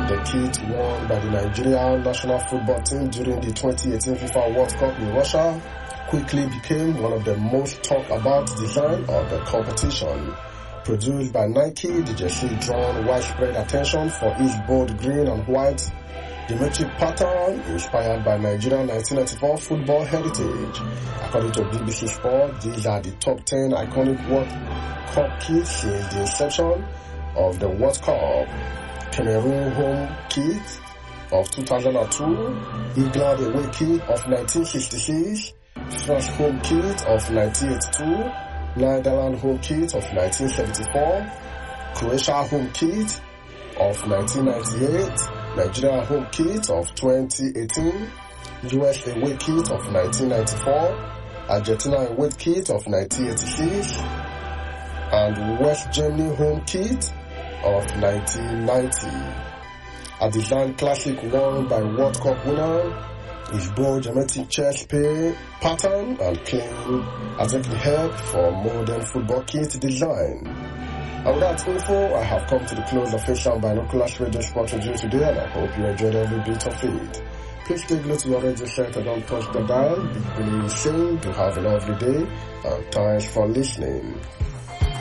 the kit worn by the Nigerian national football team during the 2018 FIFA World Cup in Russia quickly became one of the most talked about design of the competition. Produced by Nike, the jersey drawn widespread attention for its bold green and white geometric pattern inspired by Nigerian 1994 football heritage. According to BBC Sport, these are the top 10 iconic World Cup kits since the inception of the World Cup. Cameroon home kit of 2002, England away kit of 1966, France home kit of 1982, Netherlands home kit of 1974, Croatia home kit of 1998, Nigeria home kit of 2018, US away kit of 1994, Argentina away kit of 1986, and West Germany home kit of 1990. A design classic worn by World Cup winner, his bold geometric chest pattern and clean athletic head for modern football kit design. And with that info, I have come to the close of Asian Binoculars Radio Sport Review today, and I hope you enjoyed every bit of it. Please stay glued to your radio set and don't touch the dial. Be really saying to have a lovely day, and thanks for listening.